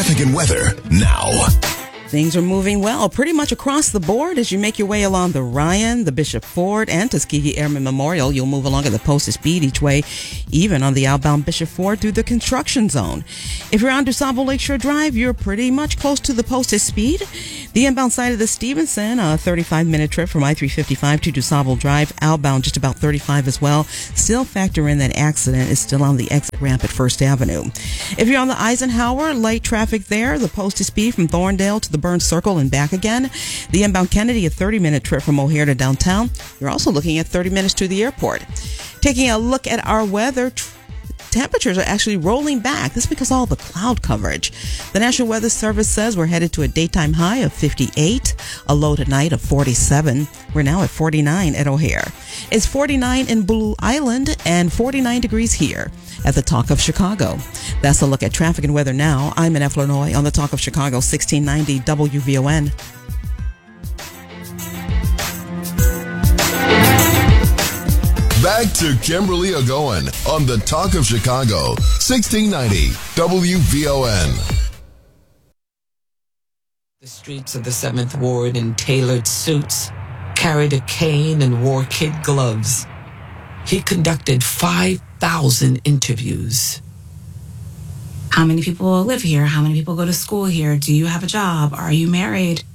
Traffic and weather now. Things are moving well pretty much across the board as you make your way along the Ryan, the Bishop Ford, and Tuskegee Airmen Memorial. You'll move along at the posted speed each way, even on the outbound Bishop Ford through the construction zone. If you're on DuSable Lakeshore Drive, you're pretty much close to the posted speed. The inbound side of the Stevenson, a 35-minute trip from I-355 to DuSable Drive, outbound just about 35 as well. Still factor in that accident is still on the exit ramp at First Avenue. If you're on the Eisenhower, light traffic there, the posted speed from Thorndale to the Burns Circle and back again. The inbound Kennedy, a 30-minute trip from O'Hare to downtown. You're also looking at 30 minutes to the airport. Taking a look at our weather, temperatures are actually rolling back. This is because of all the cloud coverage. The National Weather Service says we're headed to a daytime high of 58, a low tonight of 47. We're now at 49 at O'Hare. It's 49 in Blue Island and 49 degrees here at the Talk of Chicago. That's a look at traffic and weather now. I'm Annette Flournoy on the Talk of Chicago, 1690 WVON. Back to Kimberly Ogoin on the Talk of Chicago, 1690 WVON. The streets of the 7th Ward in tailored suits, carried a cane and wore kid gloves. He conducted 5,000 interviews. How many people live here? How many people go to school here? Do you have a job? Are you married?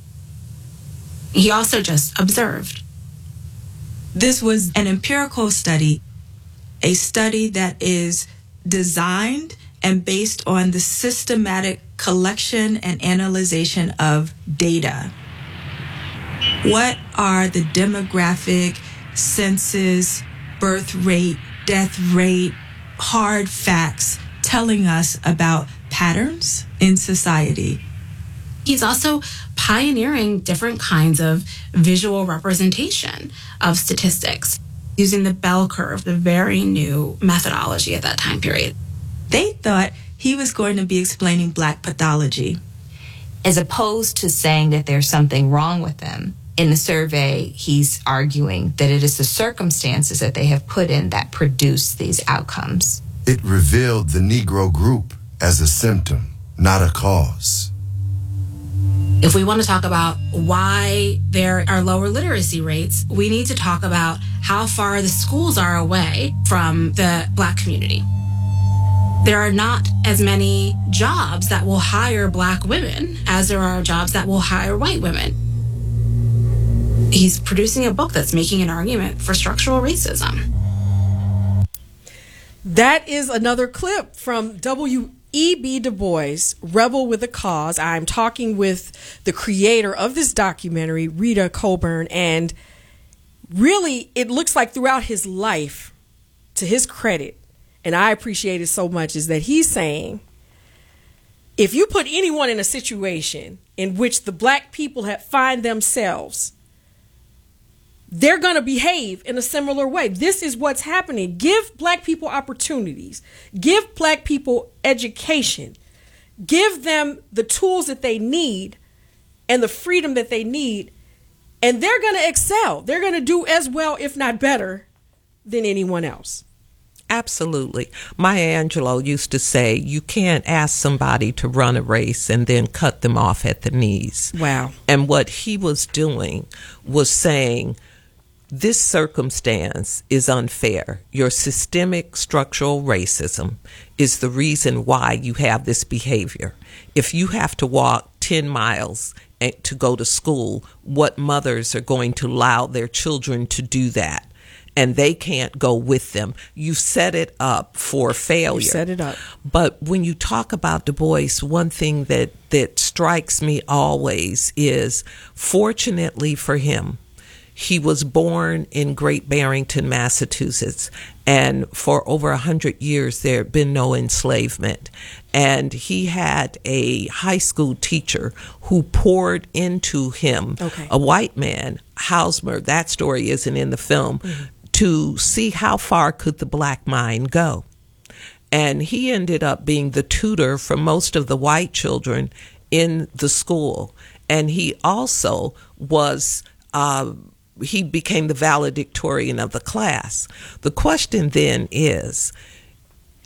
He also just observed. This was an empirical study, a study that is designed and based on the systematic collection and analyzation of data. What are the demographic, census, birth rate, death rate, hard facts telling us about patterns in society? He's also pioneering different kinds of visual representation of statistics using the bell curve, the very new methodology at that time period. They thought he was going to be explaining Black pathology. As opposed to saying that there's something wrong with them, in the survey, he's arguing that it is the circumstances that they have put in that produce these outcomes. It revealed the Negro group as a symptom, not a cause. If we want to talk about why there are lower literacy rates, we need to talk about how far the schools are away from the Black community. There are not as many jobs that will hire Black women as there are jobs that will hire white women. He's producing a book that's making an argument for structural racism. That is another clip from W.E.B. Du Bois, Rebel with a Cause. I'm talking with the creator of this documentary, Rita Coburn, and really it looks like throughout his life, to his credit, and I appreciate it so much, is that he's saying, if you put anyone in a situation in which the Black people find themselves, they're going to behave in a similar way. This is what's happening. Give Black people opportunities. Give Black people education. Give them the tools that they need and the freedom that they need, and they're going to excel. They're going to do as well, if not better, than anyone else. Absolutely. Maya Angelou used to say, you can't ask somebody to run a race and then cut them off at the knees. Wow. And what he was doing was saying, this circumstance is unfair. Your systemic structural racism is the reason why you have this behavior. If you have to walk 10 miles to go to school, what mothers are going to allow their children to do that? And they can't go with them. You set it up for failure. You set it up. But when you talk about Du Bois, one thing that strikes me always is, fortunately for him, he was born in Great Barrington, Massachusetts, and for over 100 years there had been no enslavement. And he had a high school teacher who poured into him, a white man, Hosmer, that story isn't in the film, to see how far could the Black mind go. And he ended up being the tutor for most of the white children in the school. And he also was he became the valedictorian of the class. The question then is,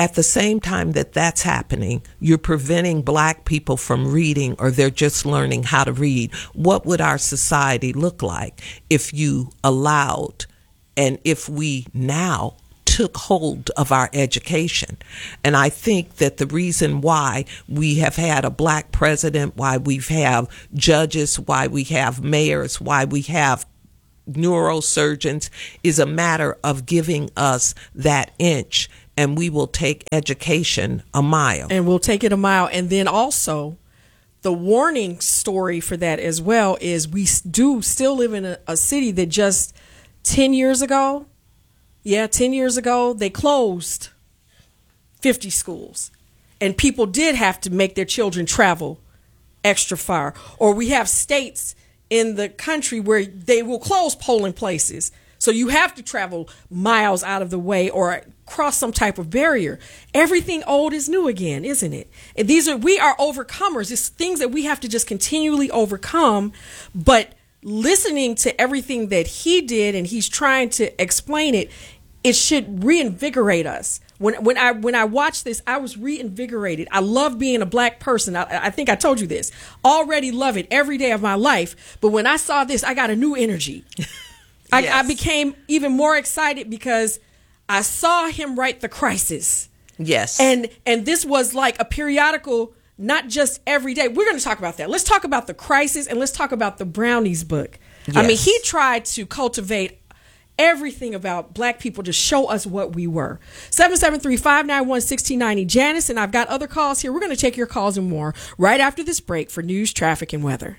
At the same time that that's happening, you're preventing black people from reading, or they're just learning how to read. What would our society look like if you allowed, and if we now took hold of our education? And I think that the reason why we have had a black president, why we have judges, why we have mayors, why we have neurosurgeons is a matter of giving us that inch, and we will take education a mile. And we'll take it a mile. And then also, the warning story for that as well is we do still live in a city that just 10 years ago, they closed 50 schools. And people did have to make their children travel extra far. Or we have states in the country where they will close polling places. So you have to travel miles out of the way or cross some type of barrier. Everything old is new again, isn't it? And we are overcomers. It's things that we have to just continually overcome. But listening to everything that he did, and he's trying to explain it, it should reinvigorate us. When I watched this, I was reinvigorated. I love being a black person. I think I told you this. Already love it every day of my life. But when I saw this, I got a new energy. Yes. I became even more excited because I saw him write The Crisis. Yes. And this was like a periodical, not just every day. We're going to talk about that. Let's talk about The Crisis, and let's talk about the Brownies book. Yes. I mean, he tried to cultivate everything about black people to show us what we were. 773-591-1690. Janice, and I've got other calls here. We're going to take your calls and more right after this break for news, traffic, and weather.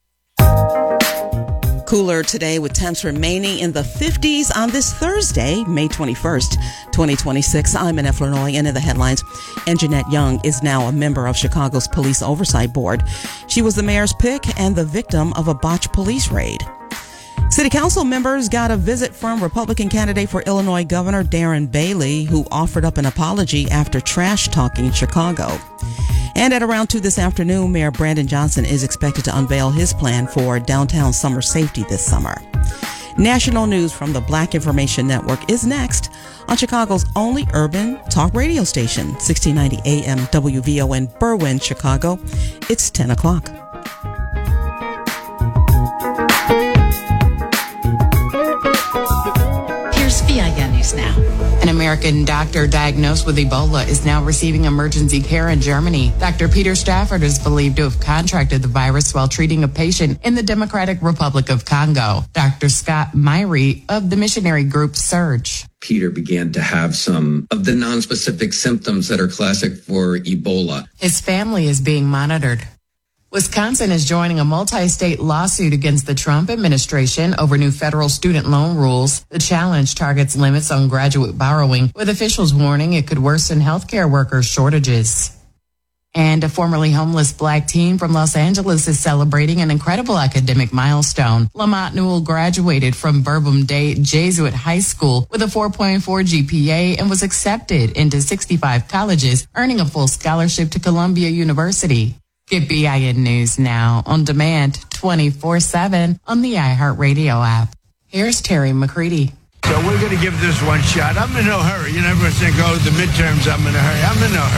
Cooler today with temps remaining in the 50s on this Thursday, May 21st, 2026. I'm Annette Flournoy, and in the headlines, Anjanette Young is now a member of Chicago's Police Oversight Board. She was the mayor's pick and the victim of a botched police raid. City Council members got a visit from Republican candidate for Illinois Governor Darren Bailey, who offered up an apology after trash talking Chicago. And at around 2 this afternoon, Mayor Brandon Johnson is expected to unveil his plan for downtown summer safety this summer. National news from the Black Information Network is next on Chicago's only urban talk radio station, 1690 AM WVON Berwyn, Chicago. It's 10 o'clock. Here's VIN News Now. An American doctor diagnosed with Ebola is now receiving emergency care in Germany. Dr. Peter Stafford is believed to have contracted the virus while treating a patient in the Democratic Republic of Congo. Dr. Scott Myrie of the missionary group Surge. Peter began to have some of the nonspecific symptoms that are classic for Ebola. His family is being monitored. Wisconsin is joining a multi-state lawsuit against the Trump administration over new federal student loan rules. The challenge targets limits on graduate borrowing, with officials warning it could worsen healthcare workers' shortages. And a formerly homeless black teen from Los Angeles is celebrating an incredible academic milestone. Lamont Newell graduated from Bourbon Day Jesuit High School with a 4.4 GPA and was accepted into 65 colleges, earning a full scholarship to Columbia University. Get BIN News Now on demand 24/7 on the iHeartRadio app. Here's Terry McCready. So we're going to give this one shot. I'm in no hurry. You never think, oh, the midterms, I'm in a hurry. I'm in no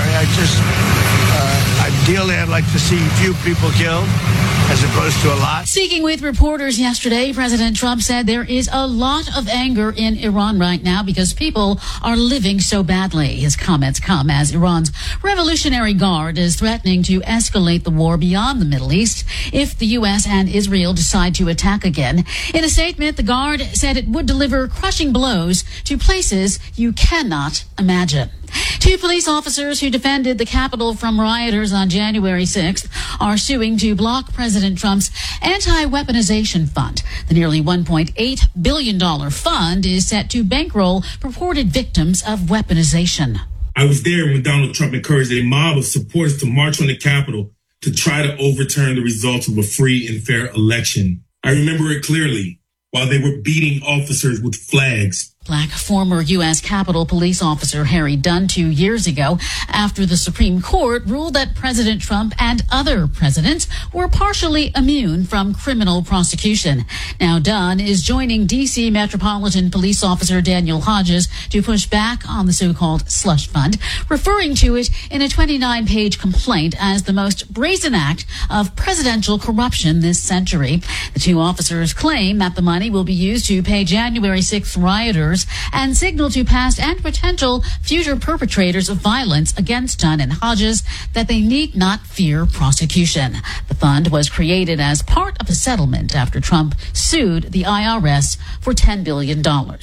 hurry. Ideally, I'd like to see few people killed as opposed to a lot. Speaking with reporters yesterday, President Trump said there is a lot of anger in Iran right now because people are living so badly. His comments come as Iran's Revolutionary Guard is threatening to escalate the war beyond the Middle East if the U.S. and Israel decide to attack again. In a statement, the Guard said it would deliver crushing blows to places you cannot imagine. 2 police officers who defended the Capitol from rioters on January 6th are suing to block President Trump's anti-weaponization fund. The nearly $1.8 billion fund is set to bankroll purported victims of weaponization. I was there when Donald Trump encouraged a mob of supporters to march on the Capitol to try to overturn the results of a free and fair election. I remember it clearly. While they were beating officers with flags, Black former U.S. Capitol Police officer Harry Dunn 2 years ago after the Supreme Court ruled that President Trump and other presidents were partially immune from criminal prosecution. Now Dunn is joining D.C. Metropolitan Police Officer Daniel Hodges to push back on the so-called slush fund, referring to it in a 29-page complaint as the most brazen act of presidential corruption this century. The two officers claim that the money will be used to pay January 6th rioters and signal to past and potential future perpetrators of violence against Dunn and Hodges that they need not fear prosecution. The fund was created as part of a settlement after Trump sued the IRS for $10 billion.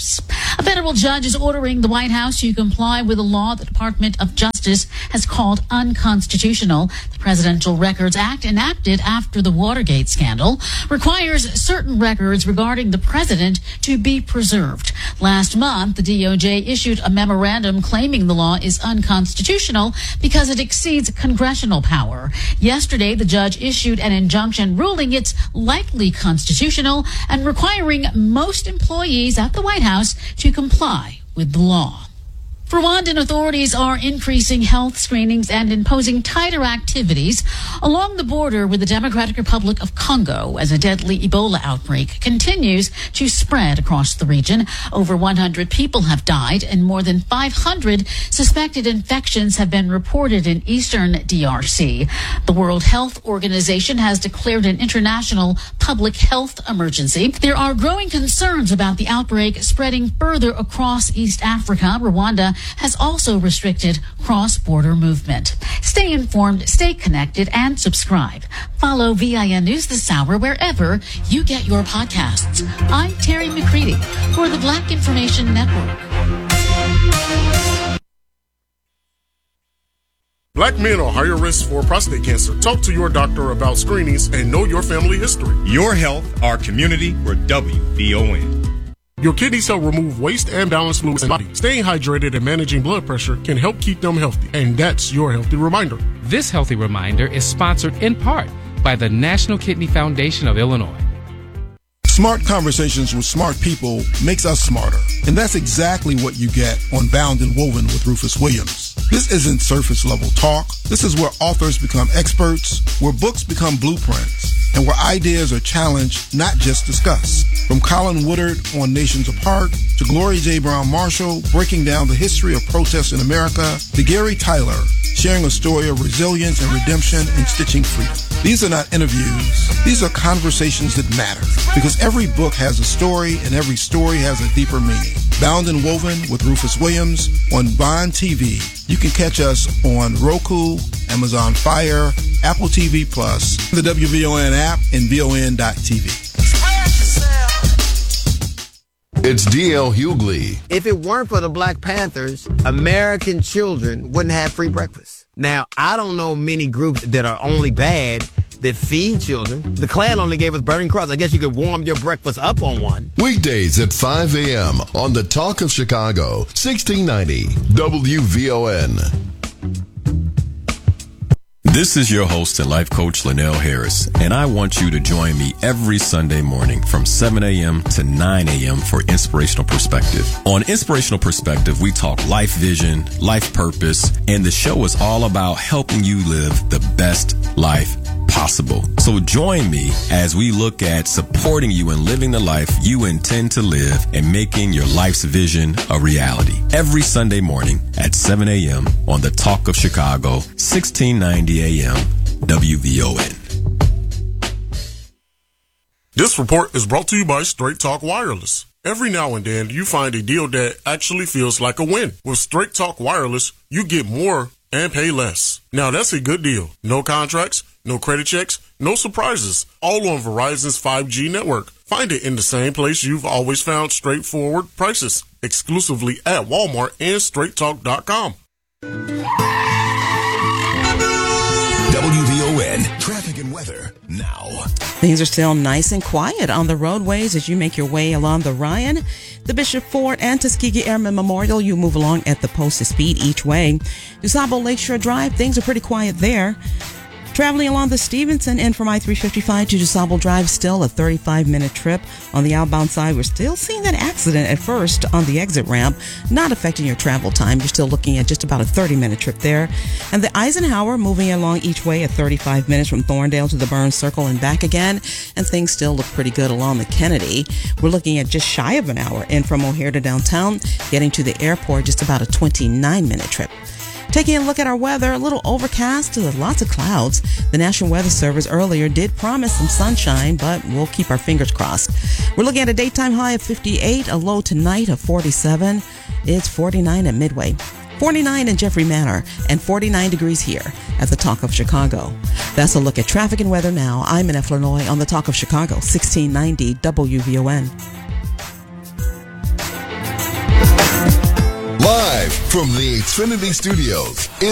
A federal judge is ordering the White House to comply with a law the Department of Justice has called unconstitutional. The Presidential Records Act, enacted after the Watergate scandal, requires certain records regarding the president to be preserved. Last month, the DOJ issued a memorandum claiming the law is unconstitutional because it exceeds congressional power. Yesterday, the judge issued an injunction ruling it's likely constitutional and requiring most employees at the White House to comply with the law. Rwandan authorities are increasing health screenings and imposing tighter activities along the border with the Democratic Republic of Congo as a deadly Ebola outbreak continues to spread across the region. Over 100 people have died and more than 500 suspected infections have been reported in eastern DRC. The World Health Organization has declared an international public health emergency. There are growing concerns about the outbreak spreading further across East Africa. Rwanda has also restricted cross-border movement. Stay informed, stay connected, and subscribe. Follow VIN News this hour wherever you get your podcasts. I'm Terry McCready for the Black Information Network. Black men are higher risk for prostate cancer. Talk to your doctor about screenings and know your family history. Your health, our community, we're WVON. Your kidneys help remove waste and balance fluids in the body. Staying hydrated and managing blood pressure can help keep them healthy. And that's your healthy reminder. This healthy reminder is sponsored in part by the National Kidney Foundation of Illinois. Smart conversations with smart people makes us smarter. And that's exactly what you get on Bound and Woven with Rufus Williams. This isn't surface level talk. This is where authors become experts, where books become blueprints, and where ideas are challenged, not just discussed. From Colin Woodard on Nations Apart, to Gloria J. Brown Marshall breaking down the history of protests in America, to Gary Tyler sharing a story of resilience and redemption and stitching freedom. These are not interviews. These are conversations that matter, because every book has a story and every story has a deeper meaning. Bound and Woven with Rufus Williams on Bond TV. You can catch us on Roku, Amazon Fire, Apple TV Plus, the WVON app, and VON.TV. It's D.L. Hughley. If it weren't for the Black Panthers, American children wouldn't have free breakfast. Now, I don't know many groups that are only bad that feed children. The Klan only gave us Burning Cross. I guess you could warm your breakfast up on one. Weekdays at 5 a.m. on the Talk of Chicago, 1690 WVON. This is your host and life coach, Linnell Harris, and I want you to join me every Sunday morning from 7 a.m. to 9 a.m. for Inspirational Perspective. On Inspirational Perspective, we talk life vision, life purpose, and the show is all about helping you live the best life possible. So join me as we look at supporting you in living the life you intend to live and making your life's vision a reality. Every Sunday morning at 7 a.m. on the Talk of Chicago, 1690 a.m. WVON. This report is brought to you by Straight Talk Wireless. Every now and then, you find a deal that actually feels like a win. With Straight Talk Wireless, you get more and pay less. Now that's a good deal. No contracts, no credit checks, no surprises. All on Verizon's 5G network. Find it in the same place you've always found straightforward prices. Exclusively at Walmart and StraightTalk.com. WVON traffic and weather now. Things are still nice and quiet on the roadways as you make your way along the Ryan, the Bishop Ford, and Tuskegee Airmen Memorial. You move along at the posted speed each way. DuSable Lakeshore Drive, things are pretty quiet there. Traveling along the Stevenson end from I-355 to DuSable Drive, still a 35-minute trip. On the outbound side, we're still seeing that accident at first on the exit ramp, not affecting your travel time. You're still looking at just about a 30-minute trip there. And the Eisenhower moving along each way at 35 minutes from Thorndale to the Burns Circle and back again. And things still look pretty good along the Kennedy. We're looking at just shy of an hour in from O'Hare to downtown, getting to the airport, just about a 29-minute trip. Taking a look at our weather, a little overcast, lots of clouds. The National Weather Service earlier did promise some sunshine, but we'll keep our fingers crossed. We're looking at a daytime high of 58, a low tonight of 47. It's 49 at Midway, 49 in Jeffrey Manor, and 49 degrees here at the Talk of Chicago. That's a look at traffic and weather now. I'm Annette Flanoy on the Talk of Chicago, 1690 WVON. Live from the Xfinity Studios.